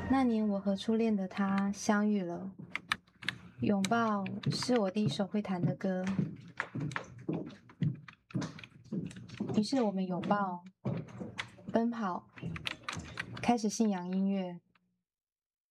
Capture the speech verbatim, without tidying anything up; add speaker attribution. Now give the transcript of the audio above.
Speaker 1: 那年我和初恋的他相遇了，拥抱是我第一首会弹的歌，于是我们拥抱、奔跑，开始信仰音乐。